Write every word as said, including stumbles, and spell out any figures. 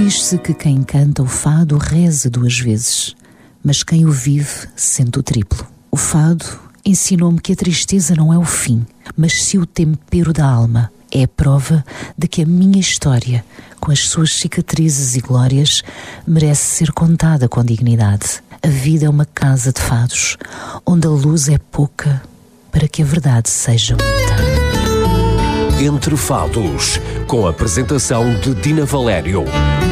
Diz-se que quem canta o fado reza duas vezes, mas quem o vive sente o triplo. O fado ensinou-me que a tristeza não é o fim, mas sim o tempero da alma. É a prova de que a minha história, com as suas cicatrizes e glórias, merece ser contada com dignidade. A vida é uma casa de fados, onde a luz é pouca para que a verdade seja muita. Entre Fados, com a apresentação de Dina Valério.